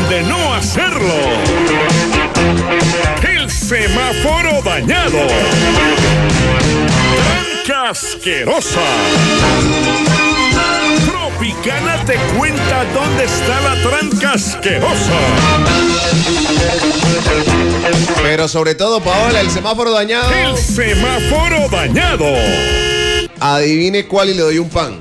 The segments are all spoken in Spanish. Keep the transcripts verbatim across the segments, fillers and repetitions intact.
de no hacerlo. El semáforo dañado. Tranca asquerosa. Tropicana te cuenta dónde está la tranca asquerosa. Pero sobre todo, Paola, el semáforo dañado. El semáforo dañado. Adivine cuál y le doy un pan.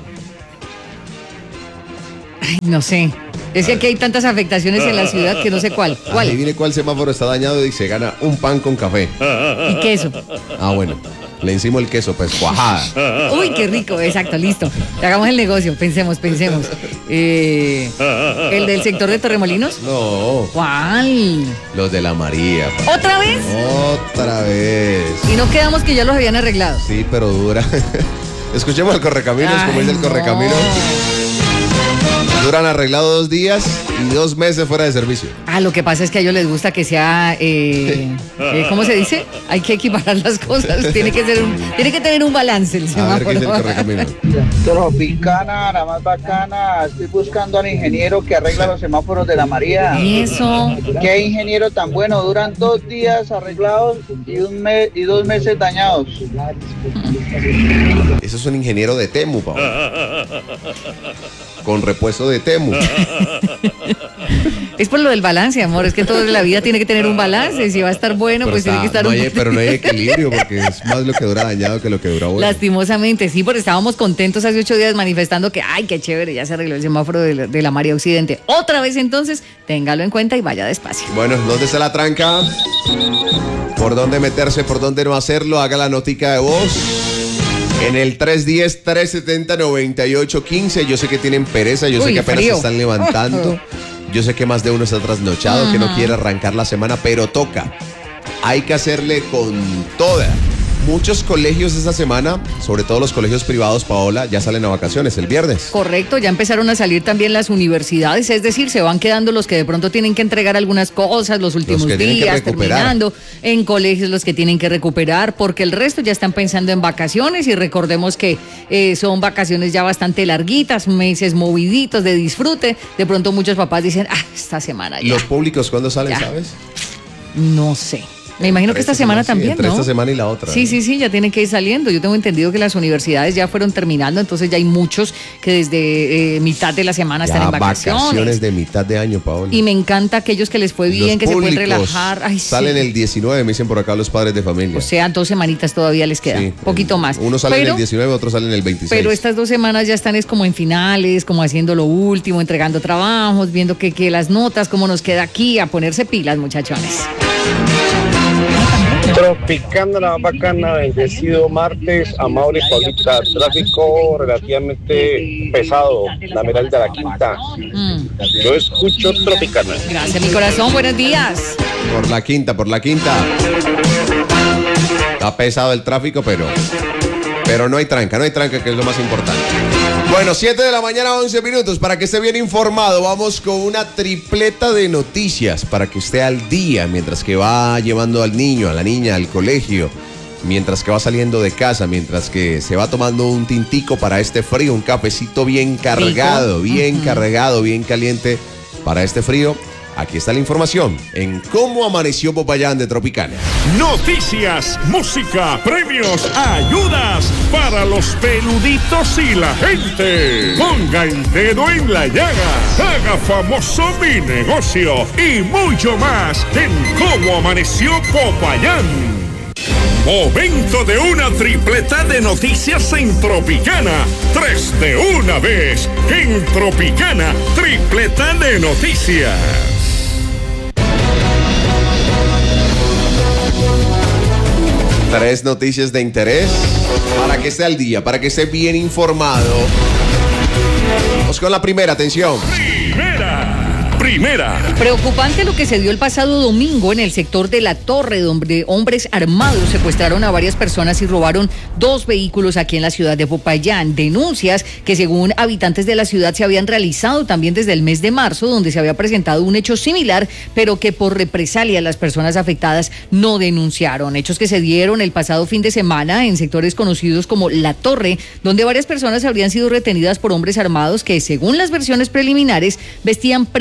Ay, no sé. Es que aquí hay tantas afectaciones en la ciudad que no sé cuál. ¿Cuál? Adivine cuál semáforo está dañado y se gana un pan con café. Y queso. Ah, bueno. Le encima el queso, pues cuajada. Uy, qué rico, exacto, listo. Hagamos el negocio, pensemos, pensemos. Eh, ¿El del sector de Torremolinos? No. ¿Cuál? Los de la María. Pa. ¿Otra vez? Otra vez. Y no quedamos que ya los habían arreglado. Sí, pero dura. Escuchemos al Correcaminos, Ay, como es el no. Correcaminos. Duran arreglado dos días y dos meses fuera de servicio. Ah, lo que pasa es que a ellos les gusta que sea, eh, eh, ¿cómo se dice? Hay que equiparar las cosas. Tiene que ser un, tiene que tener un balance el A ver qué dice el semáforo. Correcaminos. Tropicana, la más bacana. Estoy buscando al ingeniero que arregla los semáforos de la María. Y eso. ¿Qué ingeniero tan bueno? Duran dos días arreglados y, un mes, y dos meses dañados. Eso es un ingeniero de Temu, Paola. Con repuesto de Temu. Es por lo del balance, amor. Es que toda la vida tiene que tener un balance. Si va a estar bueno, Pero pues está- tiene que estar no un hay- Pero no hay equilibrio porque es más lo que dura dañado que lo que dura bueno. Lastimosamente, sí, porque estábamos contentos hace ocho días manifestando que, ay, qué chévere, ya se arregló el semáforo de la, de la María Occidente. Otra vez entonces, téngalo en cuenta y vaya despacio. Bueno, ¿dónde está la tranca? ¿Por dónde meterse? ¿Por dónde no hacerlo? Haga la notica de voz. En el tres uno cero, tres siete cero, nueve ocho uno cinco. Yo sé que tienen pereza, yo sé Uy, que apenas frío. se están levantando. Yo sé que más de uno está trasnochado, que no quiere arrancar la semana, pero toca. Hay que hacerle con toda. Muchos colegios esta semana, sobre todo los colegios privados, Paola, ya salen a vacaciones el viernes. Correcto, ya empezaron a salir también las universidades, es decir, se van quedando los que de pronto tienen que entregar algunas cosas los últimos que tienen que días, recuperar. terminando, en colegios los que tienen que recuperar, porque el resto ya están pensando en vacaciones y recordemos que eh, son vacaciones ya bastante larguitas, meses moviditos de disfrute. De pronto muchos papás dicen, ah, esta semana ya. Los públicos, ¿cuándo salen, Ya. sabes? No sé. Me imagino que esta semana sí, también, entre ¿no? esta semana y la otra. Sí, ¿no? sí, sí, ya tienen que ir saliendo. Yo tengo entendido que las universidades ya fueron terminando, entonces ya hay muchos que desde eh, mitad de la semana Ya, están en vacaciones. vacaciones de mitad de año, Paola. Y me encanta aquellos que les fue bien, Los que se pueden públicos relajar. Ay, salen sí. el diecinueve, me dicen por acá los padres de familia. O sea, dos semanitas todavía les queda, Sí, poquito el- más. Unos salen pero, el diecinueve, otros salen el veintiséis. pero estas dos semanas ya están es como en finales, como haciendo lo último, entregando trabajos, viendo que, que las notas, cómo nos queda aquí, a ponerse pilas, muchachones. Tropicana, la más bacana, bendecido martes, a Mauri Paulita, tráfico relativamente pesado, la Meral de la Quinta. Mm, Yo escucho Tropicana. gracias, mi corazón, buenos días. Por la quinta, por la quinta. Está pesado el tráfico, pero, pero no hay tranca, no hay tranca, que es lo más importante. Bueno, siete de la mañana, once minutos. Para que esté bien informado, vamos con una tripleta de noticias para que esté al día mientras que va llevando al niño, a la niña al colegio, mientras que va saliendo de casa, mientras que se va tomando un tintico para este frío, un cafecito bien cargado, bien Ujú. cargado, bien caliente para este frío. Aquí está la información en cómo amaneció Popayán de Tropicana. Noticias, música, premios, ayudas para los peluditos y la gente. Ponga el dedo en la llaga, haga famoso mi negocio y mucho más en cómo amaneció Popayán. Momento de una tripleta de noticias en Tropicana. Tres de una vez en Tropicana, tripleta de noticias. Tres noticias de interés para que esté al día, para que esté bien informado. Vamos con la primera, atención. Primera, primera. Preocupante lo que se dio el pasado domingo en el sector de La Torre, donde hombres armados secuestraron a varias personas y robaron dos vehículos aquí en la ciudad de Popayán. Denuncias que según habitantes de la ciudad se habían realizado también desde el mes de marzo, donde se había presentado un hecho similar, pero que por represalia las personas afectadas no denunciaron. Hechos que se dieron el pasado fin de semana en sectores conocidos como La Torre, donde varias personas habrían sido retenidas por hombres armados que, según las versiones preliminares, vestían prendas de uso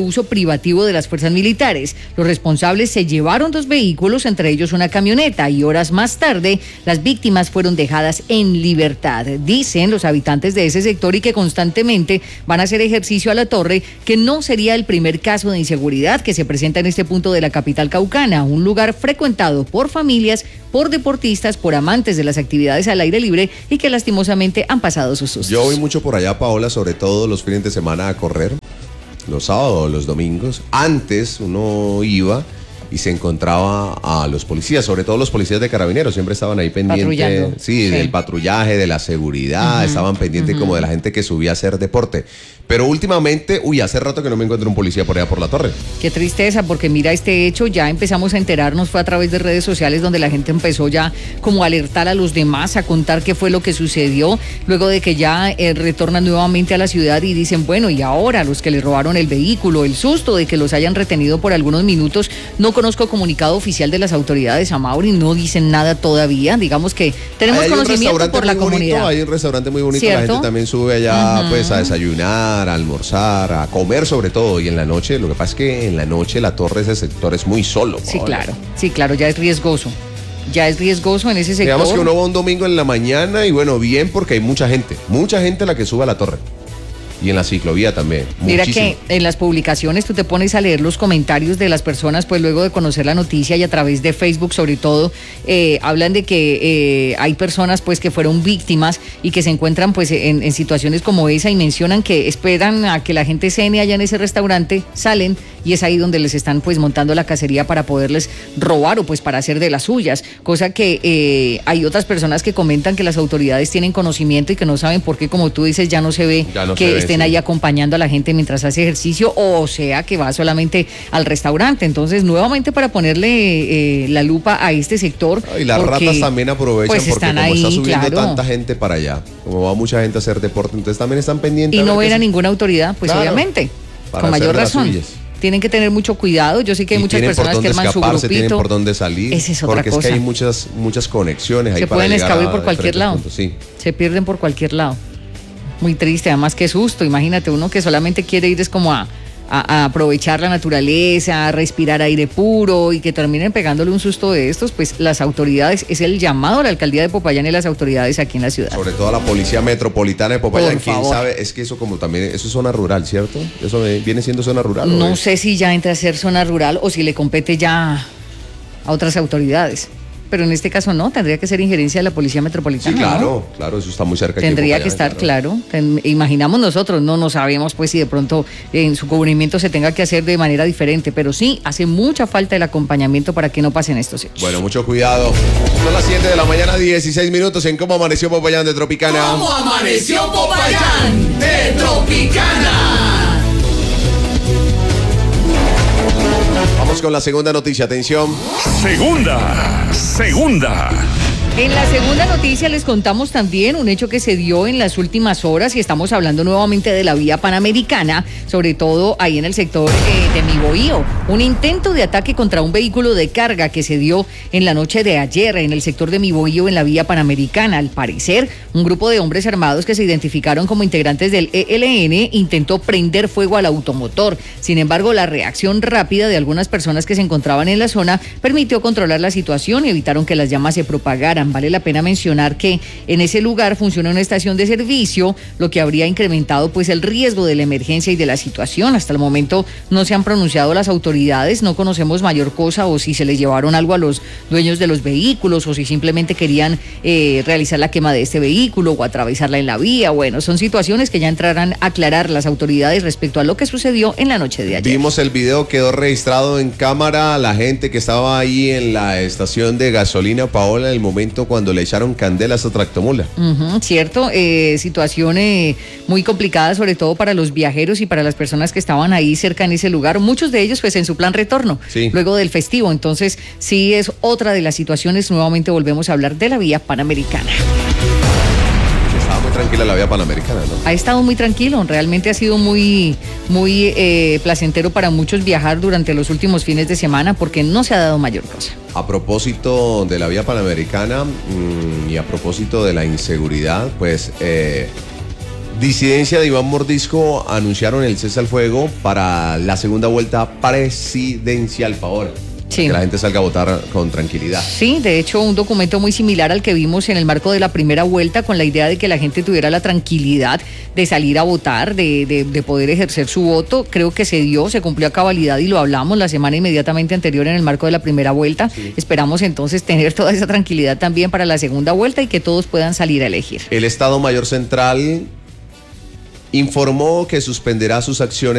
uso privativo de las fuerzas militares. Los responsables se llevaron dos vehículos, entre ellos una camioneta, y horas más tarde las víctimas fueron dejadas en libertad. Dicen los habitantes de ese sector y que constantemente van a hacer ejercicio a la torre, que no sería el primer caso de inseguridad que se presenta en este punto de la capital caucana, un lugar frecuentado por familias, por deportistas, por amantes de las actividades al aire libre y que lastimosamente han pasado sus sustos. Yo voy mucho por allá, Paola, sobre todo los fines de semana a correr, los sábados, los domingos. Antes uno iba y se encontraba a los policías, sobre todo los policías de Carabineros, siempre estaban ahí pendientes, sí, sí, del patrullaje, de la seguridad, uh-huh, estaban pendientes uh-huh. como de la gente que subía a hacer deporte. Pero últimamente, uy, hace rato que no me encuentro un policía por allá por la torre. Qué tristeza, porque mira, este hecho ya empezamos a enterarnos, fue a través de redes sociales donde la gente empezó ya como a alertar a los demás, a contar qué fue lo que sucedió, luego de que ya eh, retornan nuevamente a la ciudad y dicen, bueno, y ahora los que les robaron el vehículo, el susto de que los hayan retenido por algunos minutos. No conozco comunicado oficial de las autoridades, Amaury, no dicen nada todavía, digamos que tenemos conocimiento por la comunidad. Bonito, hay un restaurante muy bonito, ¿cierto? La gente también sube allá uh-huh. pues a desayunar, a almorzar, a comer sobre todo, y en la noche, lo que pasa es que en la noche la torre, ese sector es muy solo. Sí, Paola. claro, sí, claro, ya es riesgoso, ya es riesgoso en ese sector. Digamos que uno va un domingo en la mañana y bueno, bien porque hay mucha gente, mucha gente la que sube a la torre. Y en la ciclovía también. Mira muchísimo. Que en las publicaciones tú te pones a leer los comentarios de las personas, pues luego de conocer la noticia y a través de Facebook sobre todo, eh, hablan de que eh, hay personas pues que fueron víctimas y que se encuentran pues en, en situaciones como esa y mencionan que esperan a que la gente cene allá en ese restaurante, salen y es ahí donde les están pues montando la cacería para poderles robar o pues para hacer de las suyas, cosa que eh, hay otras personas que comentan que las autoridades tienen conocimiento y que no saben por qué, como tú dices, ya no se ve no que se ve, estén sí. ahí acompañando a la gente mientras hace ejercicio, o sea que va solamente al restaurante. Entonces nuevamente para ponerle eh, la lupa a este sector. Y las porque, ratas también aprovechan pues porque como ahí, está subiendo claro. tanta gente para allá, como va mucha gente a hacer deporte, entonces también están pendientes. Y no ver a se... ninguna autoridad, pues claro, obviamente, con mayor razón. Tienen que tener mucho cuidado. Yo sé que hay y muchas personas que arman su grupito. Tienen por dónde salir. Esa es otra porque cosa. es que hay muchas, muchas conexiones. Se ahí pueden para escabir por cualquier lado. Sí. Se pierden por cualquier lado. Muy triste, además qué susto. Imagínate uno que solamente quiere ir es como a, a, a aprovechar la naturaleza, a respirar aire puro y que terminen pegándole un susto de estos. Pues las autoridades, es el llamado a la alcaldía de Popayán y las autoridades aquí en la ciudad. Sobre todo a la policía metropolitana de Popayán. Por ¿Quién favor. sabe? Es que eso como también, eso es zona rural, ¿cierto? Eso viene siendo zona rural. No sé si ya entra a ser zona rural o si le compete ya a otras autoridades. Pero en este caso no, tendría que ser injerencia de la Policía Metropolitana. Sí, claro, ¿no? claro, eso está muy cerca. Tendría aquí que estar claro. claro. Ten, imaginamos nosotros, no, no sabemos pues si de pronto en su cubrimiento se tenga que hacer de manera diferente, pero sí hace mucha falta el acompañamiento para que no pasen estos hechos. Bueno, mucho cuidado. Son las siete de la mañana, dieciséis minutos en Cómo Amaneció Popayán de Tropicana. ¿Cómo amaneció Popayán de Tropicana? Vamos con la segunda noticia, atención. Segunda, segunda. En la segunda noticia les contamos también un hecho que se dio en las últimas horas y estamos hablando nuevamente de la vía panamericana, sobre todo ahí en el sector eh, de Miboío. Un intento de ataque contra un vehículo de carga que se dio en la noche de ayer en el sector de Miboío en la vía panamericana. Al parecer, un grupo de hombres armados que se identificaron como integrantes del E L N intentó prender fuego al automotor. Sin embargo, la reacción rápida de algunas personas que se encontraban en la zona permitió controlar la situación y evitaron que las llamas se propagaran. Vale la pena mencionar que en ese lugar funciona una estación de servicio, lo que habría incrementado pues el riesgo de la emergencia y de la situación. Hasta el momento no se han pronunciado las autoridades, no conocemos mayor cosa o si se les llevaron algo a los dueños de los vehículos o si simplemente querían eh, realizar la quema de este vehículo o atravesarla en la vía. Bueno, son situaciones que ya entrarán a aclarar las autoridades respecto a lo que sucedió en la noche de ayer. Vimos el video, quedó registrado en cámara, la gente que estaba ahí en la estación de gasolina, Paola, en el momento cuando le echaron candela a esa tractomula. Uh-huh, cierto, eh, situación eh, muy complicada, sobre todo para los viajeros y para las personas que estaban ahí cerca en ese lugar, muchos de ellos pues en su plan retorno, sí. luego del festivo. Entonces sí es otra de las situaciones. Nuevamente volvemos a hablar de la vía panamericana. Estaba muy tranquila la vía panamericana, ¿no? Ha estado muy tranquilo, realmente ha sido muy, muy eh, placentero para muchos viajar durante los últimos fines de semana porque no se ha dado mayor cosa. A propósito de la vía panamericana mmm, y a propósito de la inseguridad, pues eh, Disidencia de Iván Mordisco anunciaron el cese al fuego para la segunda vuelta presidencial, por favor. Sí. Que la gente salga a votar con tranquilidad. Sí, de hecho, un documento muy similar al que vimos en el marco de la primera vuelta, con la idea de que la gente tuviera la tranquilidad de salir a votar, de, de, de poder ejercer su voto. Creo que se dio, se cumplió a cabalidad y lo hablamos la semana inmediatamente anterior en el marco de la primera vuelta. Sí. Esperamos entonces tener toda esa tranquilidad también para la segunda vuelta y que todos puedan salir a elegir. El Estado Mayor Central informó que suspenderá sus acciones